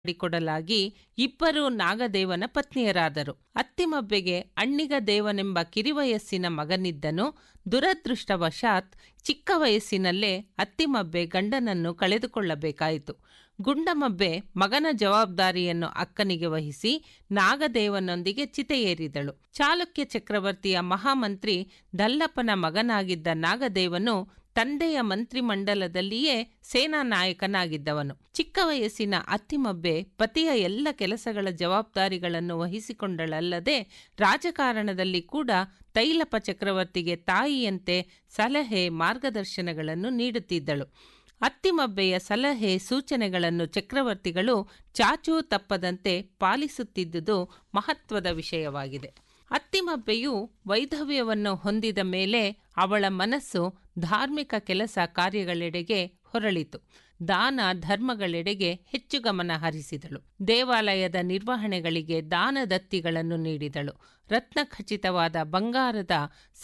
ಮಾಡಿಕೊಡಲಾಗಿ ಇಬ್ಬರು ನಾಗದೇವನ ಪತ್ನಿಯರಾದರು. ಅತ್ತಿಮಬ್ಬೆಗೆ ಅಣ್ಣಿಗ ದೇವನೆಂಬ ಕಿರಿವಯಸ್ಸಿನ ಮಗನಿದ್ದನು. ದುರದೃಷ್ಟವಶಾತ್ ಚಿಕ್ಕ ವಯಸ್ಸಿನಲ್ಲೇ ಅತ್ತಿಮಬ್ಬೆ ಗಂಡನನ್ನು ಕಳೆದುಕೊಳ್ಳಬೇಕಾಯಿತು. ಗುಂಡಮಬ್ಬೆ ಮಗನ ಜವಾಬ್ದಾರಿಯನ್ನು ಅಕ್ಕನಿಗೆ ವಹಿಸಿ ನಾಗದೇವನೊಂದಿಗೆ ಚಿತೆಯೇರಿದಳು. ಚಾಲುಕ್ಯ ಚಕ್ರವರ್ತಿಯ ಮಹಾಮಂತ್ರಿ ದಲ್ಲಪ್ಪನ ಮಗನಾಗಿದ್ದ ನಾಗದೇವನು ತಂದೆಯ ಮಂತ್ರಿಮಂಡಲದಲ್ಲಿಯೇ ಸೇನಾ ನಾಯಕನಾಗಿದ್ದವನು. ಚಿಕ್ಕ ವಯಸ್ಸಿನ ಅತ್ತಿಮಬ್ಬೆ ಪತಿಯ ಎಲ್ಲ ಕೆಲಸಗಳ ಜವಾಬ್ದಾರಿಗಳನ್ನು ವಹಿಸಿಕೊಂಡಳಲ್ಲದೆ ರಾಜಕಾರಣದಲ್ಲಿ ಕೂಡ ತೈಲಪ ಚಕ್ರವರ್ತಿಗೆ ತಾಯಿಯಂತೆ ಸಲಹೆ ಮಾರ್ಗದರ್ಶನಗಳನ್ನು ನೀಡುತ್ತಿದ್ದಳು. ಅತ್ತಿಮಬ್ಬೆಯ ಸಲಹೆ ಸೂಚನೆಗಳನ್ನು ಚಕ್ರವರ್ತಿಗಳು ಚಾಚೂ ತಪ್ಪದಂತೆ ಪಾಲಿಸುತ್ತಿದ್ದುದು ಮಹತ್ವದ ವಿಷಯವಾಗಿದೆ. ಅತ್ತಿಮಬ್ಬೆಯು ವೈಧವ್ಯವನ್ನು ಹೊಂದಿದ ಮೇಲೆ ಅವಳ ಮನಸ್ಸು ಧಾರ್ಮಿಕ ಕೆಲಸ ಕಾರ್ಯಗಳೆಡೆಗೆ ಹೊರಳಿತು. ದಾನ ಧರ್ಮಗಳೆಡೆಗೆ ಹೆಚ್ಚು ಗಮನ ಹರಿಸಿದಳು. ದೇವಾಲಯದ ನಿರ್ವಹಣೆಗಳಿಗೆ ದಾನದತ್ತಿಗಳನ್ನು ನೀಡಿದಳು. ರತ್ನಖಚಿತವಾದ ಬಂಗಾರದ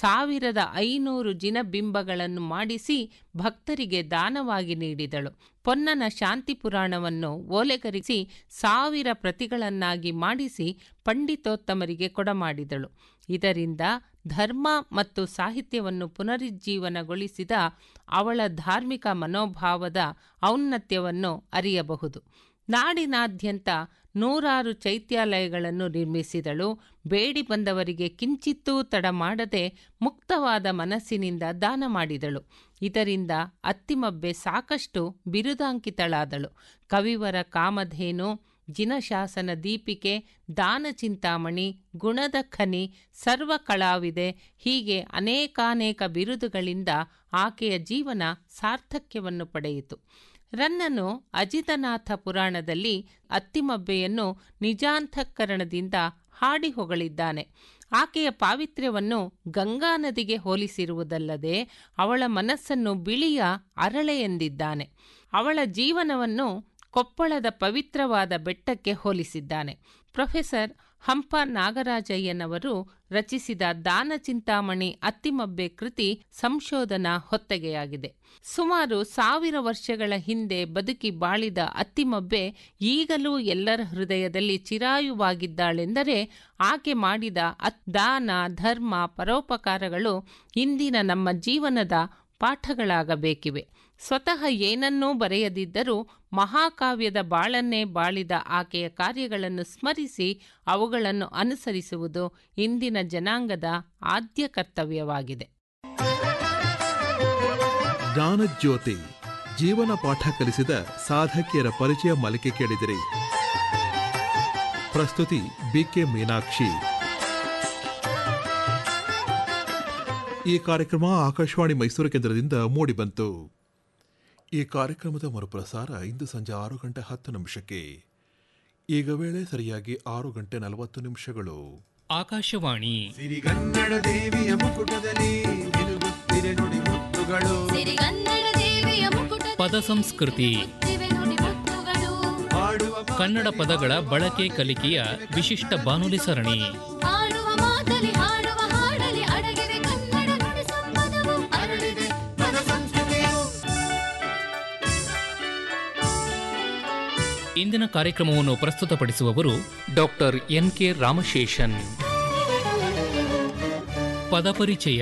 1500 ಜಿನಬಿಂಬಗಳನ್ನು ಮಾಡಿಸಿ ಭಕ್ತರಿಗೆ ದಾನವಾಗಿ ನೀಡಿದಳು. ಪೊನ್ನನ ಶಾಂತಿ ಪುರಾಣವನ್ನು ಓಲೆಗರಿಸಿ 1000 ಪ್ರತಿಗಳನ್ನಾಗಿ ಮಾಡಿಸಿ ಪಂಡಿತೋತ್ತಮರಿಗೆ ಕೊಡಮಾಡಿದಳು. ಇದರಿಂದ ಧರ್ಮ ಮತ್ತು ಸಾಹಿತ್ಯವನ್ನು ಪುನರುಜ್ಜೀವನಗೊಳಿಸಿದ ಅವಳ ಧಾರ್ಮಿಕ ಮನೋಭಾವದ ಔನ್ನತ್ಯವನ್ನು ಅರಿಯಬಹುದು. ನಾಡಿನಾದ್ಯಂತ 100 ಚೈತ್ಯಾಲಯಗಳನ್ನು ನಿರ್ಮಿಸಿದಳು. ಬೇಡಿ ಬಂದವರಿಗೆ ಕಿಂಚಿತ್ತೂ ತಡ ಮಾಡದೆ ಮುಕ್ತವಾದ ಮನಸ್ಸಿನಿಂದ ದಾನ ಮಾಡಿದಳು. ಇದರಿಂದ ಅತ್ತಿಮಬ್ಬೆ ಸಾಕಷ್ಟು ಬಿರುದಾಂಕಿತಳಾದಳು. ಕವಿವರ ಕಾಮಧೇನು, ಜಿನಶಾಸನ ದೀಪಿಕೆ, ದಾನಚಿಂತಾಮಣಿ, ಗುಣದ ಖನಿ, ಸರ್ವ ಕಳಾವಿದೆ ಹೀಗೆ ಅನೇಕಾನೇಕ ಬಿರುದುಗಳಿಂದ ಆಕೆಯ ಜೀವನ ಸಾರ್ಥಕ್ಯವನ್ನು ಪಡೆಯಿತು. ರನ್ನನು ಅಜಿತನಾಥ ಪುರಾಣದಲ್ಲಿ ಅತ್ತಿಮಬ್ಬೆಯನ್ನು ನಿಜಾಂತಃಕರಣದಿಂದ ಹಾಡಿ ಹೊಗಳಿದ್ದಾನೆ. ಆಕೆಯ ಪಾವಿತ್ರ್ಯವನ್ನು ಗಂಗಾ ನದಿಗೆ ಹೋಲಿಸಿರುವುದಲ್ಲದೆ ಅವಳ ಮನಸ್ಸನ್ನು ಬಿಳಿಯ ಅರಳೆ ಎಂದಿದ್ದಾನೆ. ಅವಳ ಜೀವನವನ್ನು ಕೊಪ್ಪಳದ ಪವಿತ್ರವಾದ ಬೆಟ್ಟಕ್ಕೆ ಹೋಲಿಸಿದ್ದಾನೆ. ಪ್ರೊಫೆಸರ್ ಹಂಪ ನಾಗರಾಜಯ್ಯನವರು ರಚಿಸಿದ ದಾನಚಿಂತಾಮಣಿ ಅತ್ತಿಮಬ್ಬೆ ಕೃತಿ ಸಂಶೋಧನಾ ಹೊತ್ತಗೆಯಾಗಿದೆ. ಸುಮಾರು 1000 ವರ್ಷಗಳ ಹಿಂದೆ ಬದುಕಿ ಬಾಳಿದ ಅತ್ತಿಮಬ್ಬೆ ಈಗಲೂ ಎಲ್ಲರ ಹೃದಯದಲ್ಲಿ ಚಿರಾಯುವಾಗಿದ್ದಾಳೆಂದರೆ ಆಕೆ ಮಾಡಿದ ದಾನ ಧರ್ಮ ಪರೋಪಕಾರಗಳು ಇಂದಿನ ನಮ್ಮ ಜೀವನದ ಪಾಠಗಳಾಗಬೇಕಿವೆ. ಸ್ವತಃ ಏನನ್ನೂ ಬರೆಯದಿದ್ದರೂ ಮಹಾಕಾವ್ಯದ ಬಾಳನ್ನೇ ಬಾಳಿದ ಆಕೆಯ ಕಾರ್ಯಗಳನ್ನು ಸ್ಮರಿಸಿ ಅವುಗಳನ್ನು ಅನುಸರಿಸುವುದು ಇಂದಿನ ಜನಾಂಗದ ಆದ್ಯ ಕರ್ತವ್ಯವಾಗಿದೆ. ಜ್ಞಾನಜ್ಯೋತಿ ಜೀವನ ಪಾಠ ಕಲಿಸಿದ ಸಾಧಕಿಯರ ಪರಿಚಯ ಮಾಲಿಕೆ ಕೇಳಿದಿರಿ. ಪ್ರಸ್ತುತಿ ಬಿಕೆ ಮೀನಾಕ್ಷಿ. ಈ ಕಾರ್ಯಕ್ರಮ ಆಕಾಶವಾಣಿ ಮೈಸೂರು ಕೇಂದ್ರದಿಂದ ಮೂಡಿಬಂತು. ಈ ಕಾರ್ಯಕ್ರಮದ ಮರುಪ್ರಸಾರ ಇಂದು ಸಂಜೆ 6:10. ಈಗ ವೇಳೆ ಸರಿಯಾಗಿ 6:40. ಆಕಾಶವಾಣಿ ಸಿರಿಗನ್ನಡ ದೇವಿಯ ಮುಕುಟದಲ್ಲಿ ನಿಲುಗುತ್ತಿರೆ ನುಡಿ ಮುತ್ತುಗಳು. ಪದ ಸಂಸ್ಕೃತಿ ಕನ್ನಡ ಪದಗಳ ಬಳಕೆ ಕಲಿಕೆಯ ವಿಶಿಷ್ಟ ಬಾನುಲಿ ಸರಣಿ. ಇಂದಿನ ಕಾರ್ಯಕ್ರಮವನ್ನು ಪ್ರಸ್ತುತಪಡಿಸುವವರು ಡಾಕ್ಟರ್ ಎನ್.ಕೆ. ರಾಮಶೇಷನ್. ಪದಪರಿಚಯ.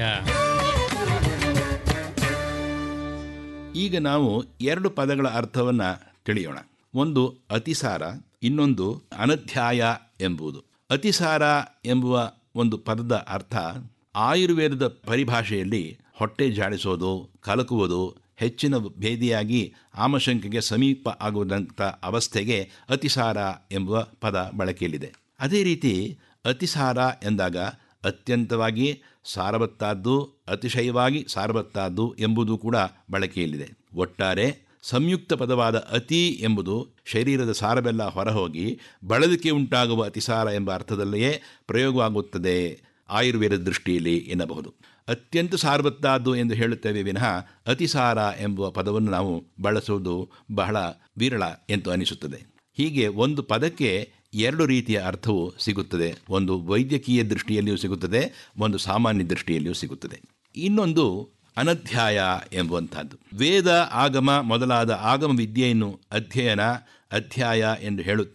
ಈಗ ನಾವು 2 ಪದಗಳ ಅರ್ಥವನ್ನು ತಿಳಿಯೋಣ. ಒಂದು ಅತಿಸಾರ, ಇನ್ನೊಂದು ಅನಧ್ಯಾಯ ಎಂಬುದು. ಅತಿಸಾರ ಎಂಬುವ ಒಂದು ಪದದ ಅರ್ಥ ಆಯುರ್ವೇದದ ಪರಿಭಾಷೆಯಲ್ಲಿ ಹೊಟ್ಟೆ ಜಾಡಿಸೋದು, ಕಲಕುವುದು, ಹೆಚ್ಚಿನ ಭೇದಿಯಾಗಿ ಆಮಶಂಕೆಗೆ ಸಮೀಪ ಆಗುವಂಥ ಅವಸ್ಥೆಗೆ ಅತಿಸಾರ ಎಂಬುವ ಪದ ಬಳಕೆಯಲ್ಲಿದೆ. ಅದೇ ರೀತಿ ಅತಿಸಾರ ಎಂದಾಗ ಅತ್ಯಂತವಾಗಿ ಸಾರವತ್ತಾದ್ದು, ಅತಿಶಯವಾಗಿ ಸಾರವತ್ತಾದ್ದು ಎಂಬುದು ಕೂಡ ಬಳಕೆಯಲ್ಲಿದೆ. ಒಟ್ಟಾರೆ ಸಂಯುಕ್ತ ಪದವಾದ ಅತಿ ಎಂಬುದು ಶರೀರದ ಸಾರವೆಲ್ಲ ಹೊರಹೋಗಿ ಬಳಲಿಕೆ ಉಂಟಾಗುವ ಅತಿಸಾರ ಎಂಬ ಅರ್ಥದಲ್ಲಿಯೇ ಪ್ರಯೋಗವಾಗುತ್ತದೆ ಆಯುರ್ವೇದ ದೃಷ್ಟಿಯಲ್ಲಿ ಎನ್ನಬಹುದು. ಅತ್ಯಂತ ಸಾರವತ್ತಾದ್ದು ಎಂದು ಹೇಳುತ್ತೇವೆ ವಿನಃ ಅತಿಸಾರ ಎಂಬುವ ಪದವನ್ನು ನಾವು ಬಳಸುವುದು ಬಹಳ ವಿರಳ ಎಂದು ಅನಿಸುತ್ತದೆ. ಹೀಗೆ ಒಂದು ಪದಕ್ಕೆ 2 ರೀತಿಯ ಅರ್ಥವು ಸಿಗುತ್ತದೆ. ಒಂದು ವೈದ್ಯಕೀಯ ದೃಷ್ಟಿಯಲ್ಲಿಯೂ ಸಿಗುತ್ತದೆ, ಒಂದು ಸಾಮಾನ್ಯ ದೃಷ್ಟಿಯಲ್ಲಿಯೂ ಸಿಗುತ್ತದೆ. ಇನ್ನೊಂದು ಅನಧ್ಯಾಯ ಎಂಬುವಂಥದ್ದು. ವೇದ ಆಗಮ ಮೊದಲಾದ ಆಗಮ ವಿದ್ಯೆಯನ್ನು ಅಧ್ಯಯನ ಅಧ್ಯಾಯ ಎಂದು ಹೇಳುತ್ತಾ